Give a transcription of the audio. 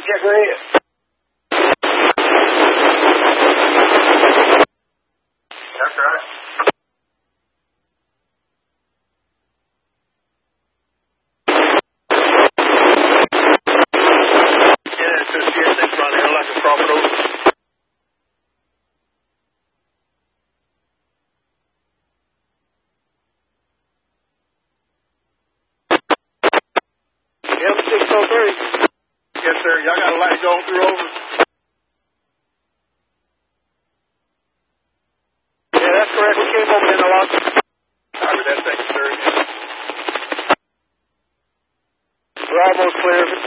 Yeah, go ahead. That's right. Yeah, it's just things running like a profit over. Yep, 603. Yes, sir. Y'all got a light going through over. Yeah, that's correct. We came over in a lot. Copy that. Thank you, sir. We're almost clear.